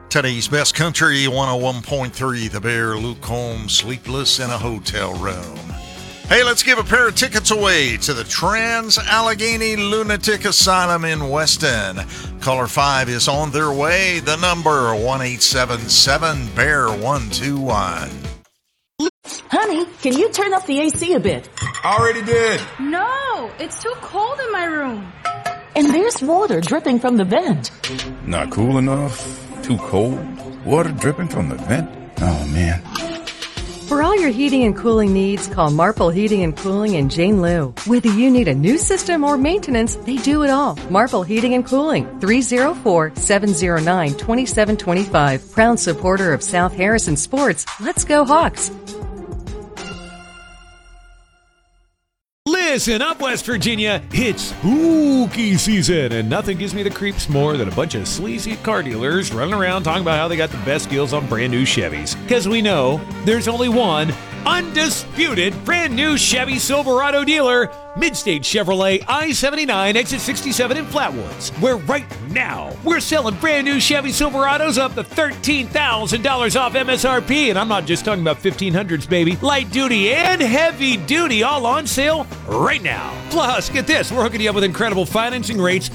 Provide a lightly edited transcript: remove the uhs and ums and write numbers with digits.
Today's Best Country 101.3, The Bear, Luke Combs, Sleepless in a Hotel Room. Hey, let's give a pair of tickets away to the Trans-Allegheny Lunatic Asylum in Weston. Caller 5 is on their way. The number 1-877-BEAR-121. Honey, can you turn up the AC a bit? Already did. No, it's too cold in my room. And there's water dripping from the vent. Not cool enough? Too cold? Water dripping from the vent? Oh, man. For all your heating and cooling needs, call Marple Heating and Cooling and Jane Liu. Whether you need a new system or maintenance, they do it all. Marple Heating and Cooling, 304-709-2725. Proud supporter of South Harrison Sports. Let's go Hawks. Listen up, West Virginia. It's spooky season, and nothing gives me the creeps more than a bunch of sleazy car dealers running around talking about how they got the best deals on brand new Chevys. Because we know there's only one undisputed brand new Chevy Silverado dealer, Midstate Chevrolet I-79 exit 67 in Flatwoods, where right now we're selling brand new Chevy Silverados up to $13,000 off MSRP, and I'm not just talking about 1500s, baby. Light duty and heavy duty all on sale right now. Plus, get this, we're hooking you up with incredible financing rates